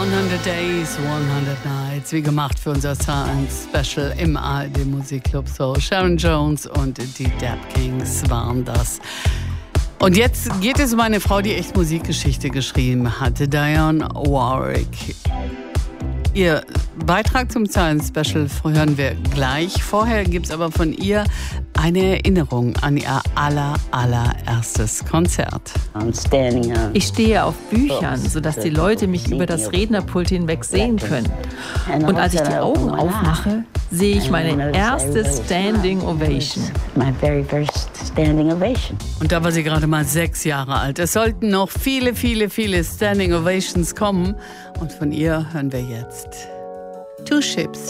100 Days, 100 Nights, wie gemacht für unser Science Special im ARD Musikclub. So, Sharon Jones und die Dap Kings waren das. Und jetzt geht es um eine Frau, die echt Musikgeschichte geschrieben hatte, Dionne Warwick. Ihr Beitrag zum Science Special hören wir gleich. Vorher gibt es aber von ihr eine Erinnerung an ihr allererstes Konzert. Ich stehe auf Büchern, sodass die Leute mich über das Rednerpult hinweg sehen können. Und als ich die Augen aufmache, sehe ich meine erste Standing Ovation. Und da war sie gerade mal 6 Jahre alt. Es sollten noch viele Standing Ovations kommen. Und von ihr hören wir jetzt Two Ships.